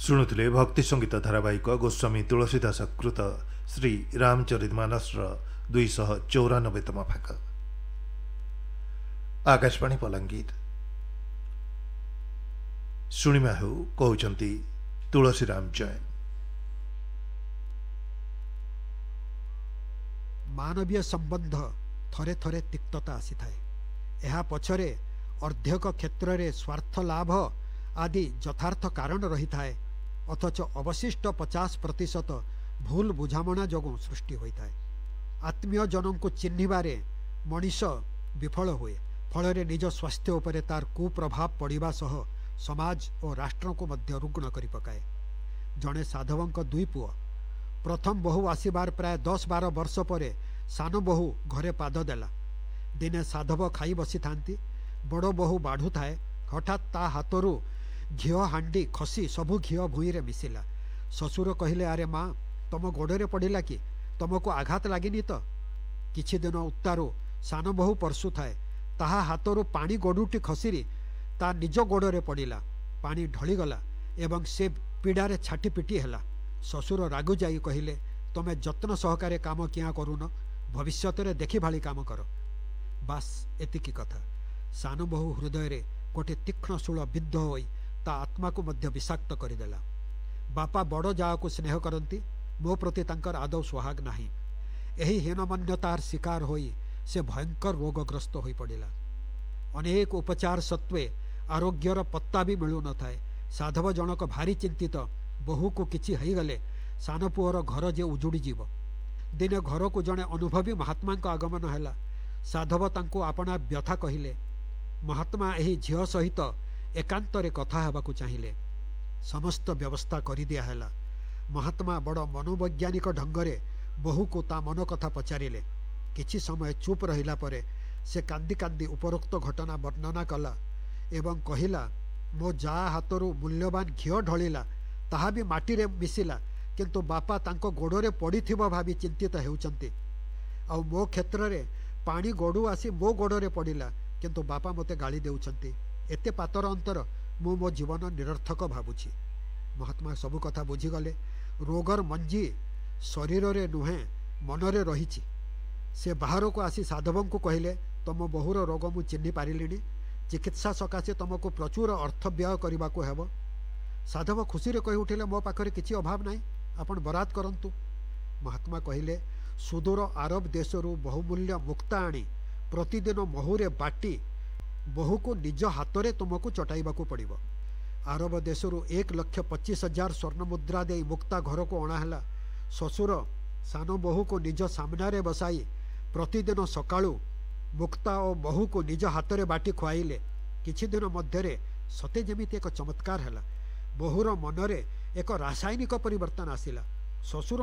शुणुले भक्ति संगीत धारावाहिक गोस्वामी तुलसीदास कृत श्री रामचरितमानस 294तम भाग। आकाशवाणी बलांगीर शुणिमा हेउ कहउचंती तुलसीराम जैन। मानवीय संबंध थरे थरे तिक्तता आसी थाए। एहा पछरे अर्ध्यक क्षेत्र रे स्वार्थ लाभ आदि यथार्थ कारण रही थाए, अथच अवशिष्ट 50% भूल बुझामणा जोगु सृष्टि होता है। आत्मीय जनों को चिन्हिबारे मनीष विफल हुए, फल निज स्वास्थ्य उपरे तार कुप्रभाव पड़िबा सह समाज और राष्ट्र को मध्य रुग्ण करि पकाए। जड़े साधवंक दुई पुओ, प्रथम बहु आसीबार प्राय 10-12 वर्ष परे सान बहु घरे पाद देला। दिने साधव खाई बसी थांती, बड़ बहु बाढ़ु थाए। हठात ता हाथरू घीओ हांडी खसी सबु घीओ भूई रे मिसिला। ससुर कहिले, अरे माँ तुम गोड़े पड़िला कि तुमको आघात लगिनी तो? किछि दिन उत्तारू सान बहु परसु थाए, ताहा हाथरू पानी गोडुटी खसीरी ता निज गोड़े पड़िला। पानी ढलीगला एवं से पीड़ारे छाटी पिटी हैला। ससुर रागु जाई कहिले, तुमे जत्न सहकारे काम किया करून, भविष्यत रे देखि भाली काम कर। बास एतिकी कथा। सान बहु हृदय रे गोटे तीक्ष्ण शूल विद्ध होई ता आत्मा को मध्य विषाक्त करदेला। बापा बड़ जा को स्नेह करती, मो प्रति तांकर आदौ सुहाग नाही। एही हीनमान्यतार शिकार होई से भयंकर रोगग्रस्त होई पड़िला। अनेक उपचार सत्वे आरोग्यर पत्ता भी मिलू न थाए। साधव जनक भारी चिंतित, बहु को किछि हई गले सान पुअर घर जे उजुड़ी जीव। दिने घर को जड़े अनुभवी महात्मा आगमन हैला। साधव तांको आपना व्यथा कहिले। महात्मा एही झियो सहित एकांतरे कथा हेबाकु चाहिए। समस्त व्यवस्था करि दिया हैला। महात्मा बड़ मनोवैज्ञानिक ढंगरे बहु को ता मन कथा पचारिले। किछि समय चुप रहिला परे से कांदी कांदी उपरोक्त घटना वर्णना कला एवं कहिला, मो जा हाथरू मूल्यवान घीओ ढलिला, ताहा भी माटी रे मिसिला, किंतु बापा तांको गोड़े पड़िथिबो भाबी चिंतित हेउचंती। आ मो क्षेत्र रे पानी गोड़ू आसी मो गोड़े पड़िला, किंतु बापा मते गाली देउचंती। एते पातर अंतर मु मो जीवन निरर्थक भाबुछि। महात्मा सबु कथा बुझीगले। रोगर मंजी शरीर रे नुहे मन रे रहिछि। से बाहर को आसी साधवों को कहिले, तुम बहुर रोग मु चिन्हि पारिलिनी, चिकित्सा सकाशे तुमको प्रचुर अर्थ व्यय करने को हेब। साधव खुशी रे कहि उठिले, मो पाखरे किछि अभाव नाही, आपण बरात करंतु। महात्मा कहिले, सुदूर आरब देशरू बहुमूल्य मुक्ता आनी प्रतिदिन महुरे बाटी बहु को निज हाथ में तुमको चटाइबा को पड़िबो। आरब देशरू 1,25,000 स्वर्ण मुद्रा दे मुक्ता घर को अणाहला। ससुर सान बहु को निज सामने बसाई प्रतिदिन सकाळू मुक्ता और बहु को निज हाथ में बाटी खुआइले। किछि दिन मध्यरे सते जेमिति एक चमत्कार हैला। बहुर मनरे एक रासायनिक परिवर्तन आसिला। ससुर